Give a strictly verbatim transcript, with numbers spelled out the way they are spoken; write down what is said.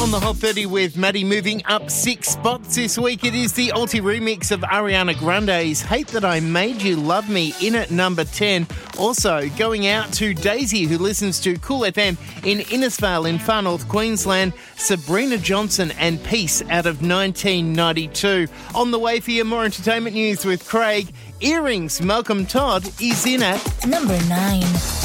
On the Hot thirty with Maddie, moving up six spots this week. It is the Alti remix of Ariana Grande's Hate That I Made You Love Me in at number ten. Also going out to Daisy, who listens to Cool F M in Innisfail in Far North Queensland. Sabrina Johnson and Peace out of nineteen ninety-two. On the way for your more entertainment news with Craig. Earrings, Malcolm Todd is in at number nine.